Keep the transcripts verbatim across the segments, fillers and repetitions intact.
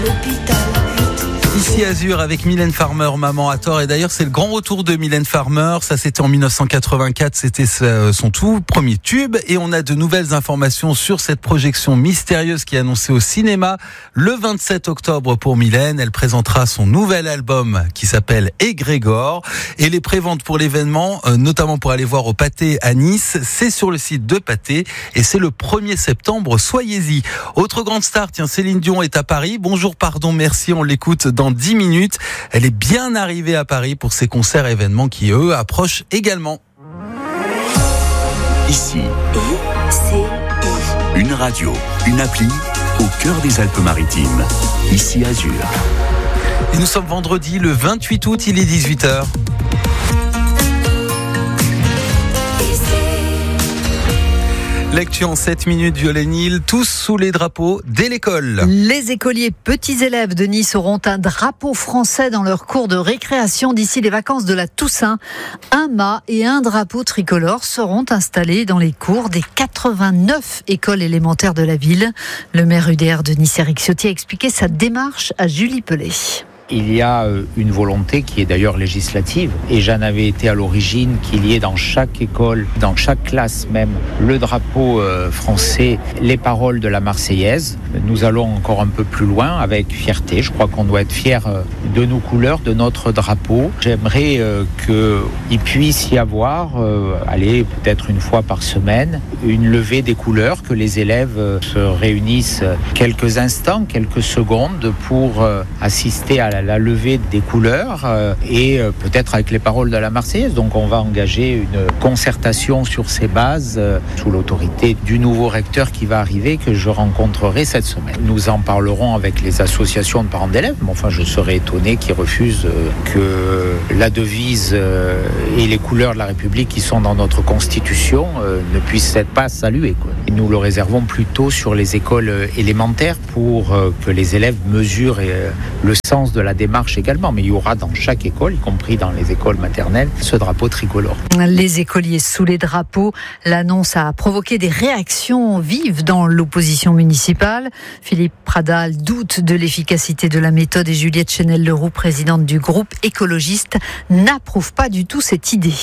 Ici Azur avec Mylène Farmer, Maman à tort. Et d'ailleurs, c'est le grand retour de Mylène Farmer. Ça, c'était en dix-neuf cent quatre-vingt-quatre. C'était son tout premier tube. Et on a de nouvelles informations sur cette projection mystérieuse qui est annoncée au cinéma le vingt-sept octobre pour Mylène. Elle présentera son nouvel album qui s'appelle Égrégore. Et les préventes pour l'événement, notamment pour aller voir au Pâté à Nice, c'est sur le site de Pâté. Et c'est le premier septembre. Soyez-y. Autre grande star, tiens, Céline Dion est à Paris. Bonjour, pardon, merci. On l'écoute dans dix minutes. Elle est bien arrivée à Paris pour ses concerts et événements qui, eux, approchent également. Ici, une radio, une appli au cœur des Alpes-Maritimes. Ici Azur. Et nous sommes vendredi, le vingt-huit août, il est dix-huit heures. Lecture en sept minutes, Violaine-Île, tous sous les drapeaux dès l'école. Les écoliers petits élèves de Nice auront un drapeau français dans leur cours de récréation d'ici les vacances de la Toussaint. Un mât et un drapeau tricolore seront installés dans les cours des quatre-vingt-neuf écoles élémentaires de la ville. Le maire U D R de Nice, Éric Ciotti, a expliqué sa démarche à Julie Pellet. Il y a une volonté qui est d'ailleurs législative et j'en avais été à l'origine qu'il y ait dans chaque école, dans chaque classe même, le drapeau français, les paroles de la Marseillaise. Nous allons encore un peu plus loin avec fierté. Je crois qu'on doit être fiers de nos couleurs, de notre drapeau. J'aimerais qu'il puisse y avoir, allez, peut-être une fois par semaine, une levée des couleurs, que les élèves se réunissent quelques instants, quelques secondes pour assister à la la levée des couleurs euh, et euh, peut-être avec les paroles de la Marseillaise. Donc on va engager une concertation sur ces bases euh, sous l'autorité du nouveau recteur qui va arriver, que je rencontrerai cette semaine. Nous en parlerons avec les associations de parents d'élèves, mais enfin je serais étonné qu'ils refusent euh, que la devise euh, et les couleurs de la République qui sont dans notre Constitution euh, ne puissent être pas saluées, quoi. Et nous le réservons plutôt sur les écoles élémentaires pour euh, que les élèves mesurent euh, le sens de la démarche également, mais il y aura dans chaque école, y compris dans les écoles maternelles, ce drapeau tricolore. Les écoliers sous les drapeaux, l'annonce a provoqué des réactions vives dans l'opposition municipale. Philippe Pradal doute de l'efficacité de la méthode et Juliette Chenel-Leroux, présidente du groupe écologiste, n'approuve pas du tout cette idée.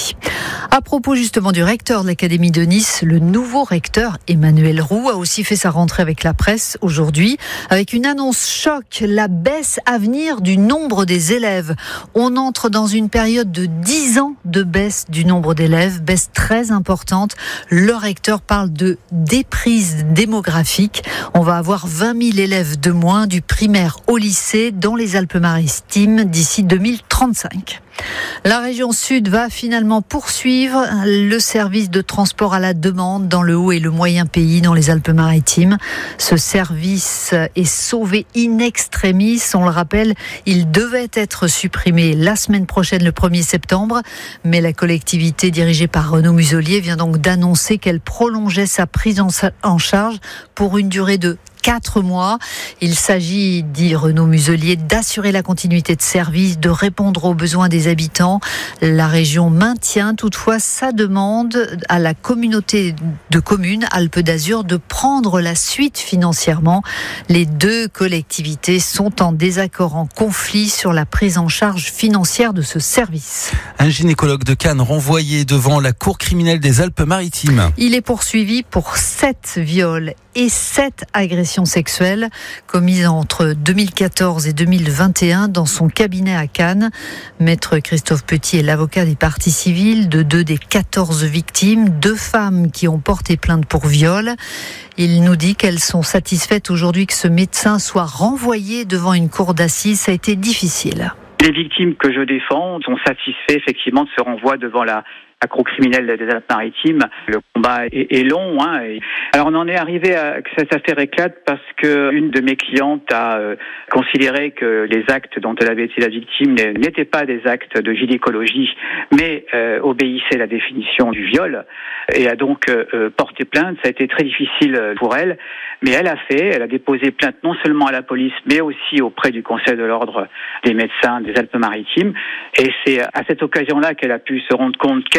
À propos justement du recteur de l'Académie de Nice, le nouveau recteur Emmanuel Roux a aussi fait sa rentrée avec la presse aujourd'hui, avec une annonce choc, la baisse à venir du nombre des élèves. On entre dans une période de dix ans de baisse du nombre d'élèves, baisse très importante. Le recteur parle de déprise démographique. On va avoir vingt mille élèves de moins du primaire au lycée dans les Alpes-Maritimes d'ici deux mille trente-cinq. La région Sud va finalement poursuivre le service de transport à la demande dans le haut et le moyen pays dans les Alpes-Maritimes. Ce service est sauvé in extremis. On le rappelle, il devait être supprimé la semaine prochaine, le premier septembre. Mais la collectivité dirigée par Renaud Muselier vient donc d'annoncer qu'elle prolongeait sa prise en charge pour une durée de quatre mois. Il s'agit, dit Renaud Muselier, d'assurer la continuité de service, de répondre aux besoins des habitants. La région maintient toutefois sa demande à la communauté de communes Alpes d'Azur de prendre la suite financièrement. Les deux collectivités sont en désaccord, en conflit sur la prise en charge financière de ce service. Un gynécologue de Cannes renvoyé devant la cour criminelle des Alpes-Maritimes. Il est poursuivi pour sept viols et sept agressions sexuelles commises entre deux mille quatorze et deux mille vingt et un dans son cabinet à Cannes. Maître Christophe Petit est l'avocat des parties civiles de deux des quatorze victimes, deux femmes qui ont porté plainte pour viol. Il nous dit qu'elles sont satisfaites aujourd'hui que ce médecin soit renvoyé devant une cour d'assises. Ça a été difficile. Les victimes que je défends sont satisfaits effectivement de ce renvoi devant la la cour criminelle des Alpes-Maritimes. Le combat est, est long. Hein, et... Alors on en est arrivé à que cette affaire éclate parce que une de mes clientes a euh, considéré que les actes dont elle avait été la victime n'étaient pas des actes de gynécologie, mais euh, obéissaient à la définition du viol, et a donc euh, porté plainte. Ça a été très difficile pour elle, mais elle a fait, elle a déposé plainte non seulement à la police, mais aussi auprès du Conseil de l'Ordre des médecins des Alpes-Maritimes, et c'est à cette occasion-là qu'elle a pu se rendre compte qu'elle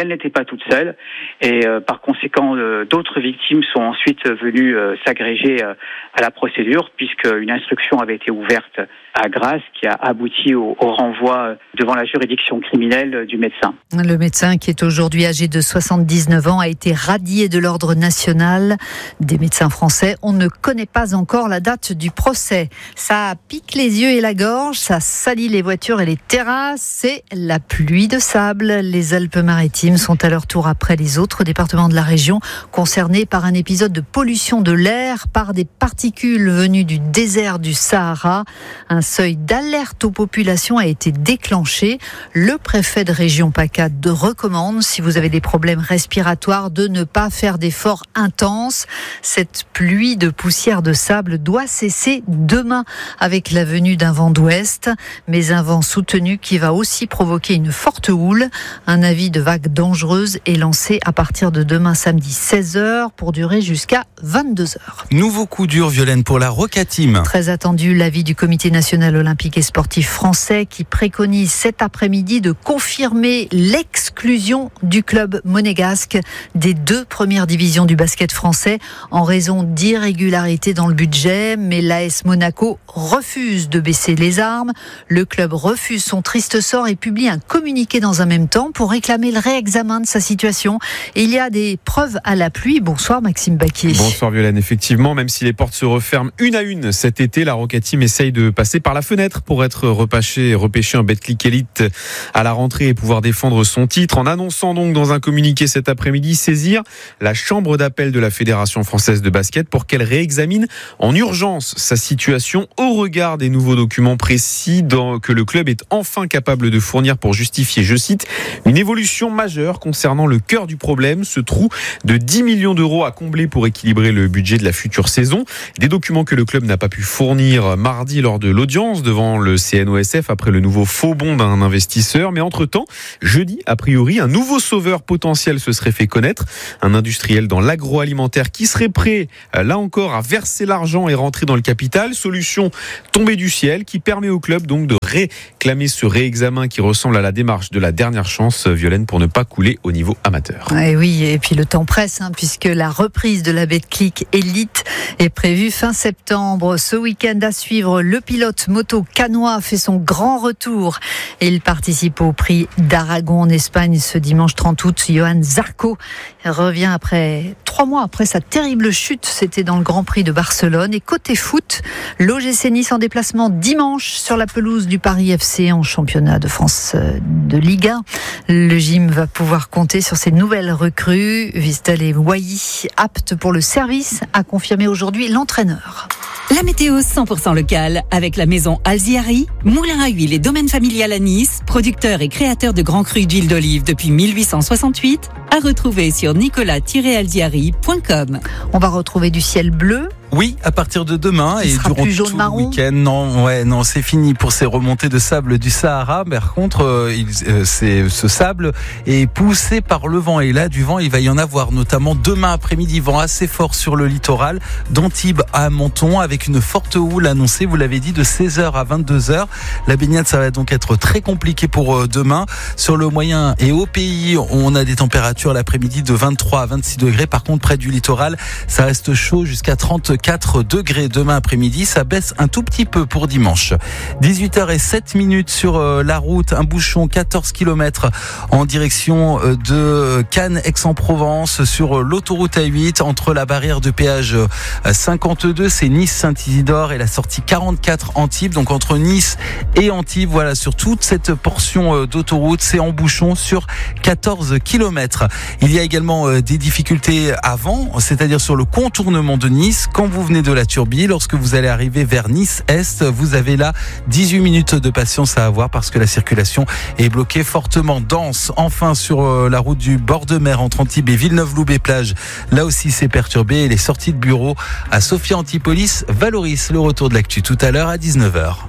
elle n'était pas toute seule et euh, par conséquent euh, d'autres victimes sont ensuite venues euh, s'agréger euh, à la procédure puisque une instruction avait été ouverte à Grasse qui a abouti au, au renvoi devant la juridiction criminelle du médecin. Le médecin qui est aujourd'hui âgé de soixante-dix-neuf ans a été radié de l'ordre national des médecins français. On ne connaît pas encore la date du procès. Ça pique les yeux et la gorge, ça salit les voitures et les terrasses. C'est la pluie de sable. Les Alpes-Maritimes sont à leur tour après les autres départements de la région concernés par un épisode de pollution de l'air par des particules venues du désert du Sahara. Un seuil d'alerte aux populations a été déclenché. Le préfet de région PACA recommande, si vous avez des problèmes respiratoires, de ne pas faire d'efforts intenses. Cette pluie de poussière de sable doit cesser demain avec la venue d'un vent d'ouest, mais un vent soutenu qui va aussi provoquer une forte houle. Un avis de vague dangereuse est lancé à partir de demain samedi seize heures pour durer jusqu'à vingt-deux heures. Nouveau coup dur, Violaine, pour la Roca Team. Très attendu, l'avis du Comité national olympique et sportif français qui préconise cet après-midi de confirmer l'exclusion du club monégasque des deux premières divisions du basket français en raison d'irrégularités dans le budget. Mais l'A S Monaco refuse de baisser les armes. Le club refuse son triste sort et publie un communiqué dans un même temps pour réclamer le réexamen de sa situation. Et il y a des preuves à l'appui. Bonsoir Maxime Baquier. Bonsoir Violaine. Effectivement, même si les portes se referment une à une cet été, la Roca Team essaye de passer par la fenêtre pour être repêché, repêché en Betclic Elite à la rentrée et pouvoir défendre son titre, en annonçant donc dans un communiqué cet après-midi saisir la chambre d'appel de la Fédération française de basket pour qu'elle réexamine en urgence sa situation au regard des nouveaux documents précis dans, que le club est enfin capable de fournir pour justifier, je cite, une évolution majeure concernant le cœur du problème, ce trou de dix millions d'euros à combler pour équilibrer le budget de la future saison. Des documents que le club n'a pas pu fournir mardi lors de l'audience devant le C N O S F après le nouveau faux bond d'un investisseur. Mais entre-temps, jeudi, a priori, un nouveau sauveur potentiel se serait fait connaître. Un industriel dans l'agroalimentaire qui serait prêt, là encore, à verser l'argent et rentrer dans le capital. Solution tombée du ciel qui permet au club donc de réclamer ce réexamen qui ressemble à la démarche de la dernière chance, Violaine, pour ne pas couler au niveau amateur. Et oui, et puis le temps presse, hein, puisque la reprise de la Betclic Elite est prévue fin septembre. Ce week-end à suivre, le pilote moto canois fait son grand retour. Il participe au prix d'Aragon en Espagne ce dimanche trente août. Johan Zarco revient après trois mois après sa terrible chute. C'était dans le Grand Prix de Barcelone. Et côté foot, l'O G C Nice en déplacement dimanche sur la pelouse du Paris F C en championnat de France de Ligue un. Le gym va pouvoir compter sur ses nouvelles recrues. Vistal et Wai, aptes pour le service, a confirmé aujourd'hui l'entraîneur. La météo cent pour cent locale avec la maison Alziari, moulin à huile et domaine familial à Nice, producteur et créateur de grands crus d'huile d'olive depuis mille huit cent soixante-huit, à retrouver sur nicolas tiret alziari point com. On va retrouver du ciel bleu. Oui, à partir de demain Il et sera durant plus jaune tout marron. le week-end. Non, ouais, non, c'est fini pour ces remontées de sable du Sahara. Mais par contre, euh, il, euh, c'est, ce sable est poussé par le vent. Et là, du vent, il va y en avoir, notamment demain après-midi, vent assez fort sur le littoral, d'Antibes à Menton, avec une forte houle annoncée, vous l'avez dit, de seize heures à vingt-deux heures. La baignade, ça va donc être très compliqué pour euh, demain. Sur le moyen et haut pays, on a des températures l'après-midi de vingt-trois à vingt-six degrés. Par contre, près du littoral, ça reste chaud jusqu'à trente-quatre degrés demain après-midi. Ça baisse un tout petit peu pour dimanche. dix-huit heures zéro sept minutes sur euh, la route. Un bouchon quatorze kilomètres en direction euh, de Cannes, Aix-en-Provence, sur euh, l'autoroute A huit, entre la barrière de péage euh, cinquante-deux, c'est Nice-Saint-Isidore, et la sortie quarante-quatre Antibes. Donc entre Nice et Antibes, voilà, sur toute cette portion euh, d'autoroute, c'est en bouchon sur quatorze kilomètres. Il y a également euh, des difficultés avant, c'est-à-dire sur le contournement de Nice. Quand vous venez de la Turbie, lorsque vous allez arriver vers Nice-Est, vous avez là dix-huit minutes de patience à avoir parce que la circulation est bloquée, fortement dense. Enfin, sur euh, la route du bord de mer entre Antibes et Villeneuve-Loubet-Plage, là aussi c'est perturbé, et les sorties de bureau à Sophia Antipolis valorisent le retour de l'actu tout à l'heure à dix-neuf heures.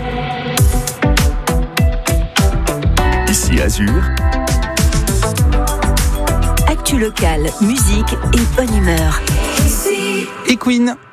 Ici Azur. Actu locale, musique et bonne humeur. Et Queen.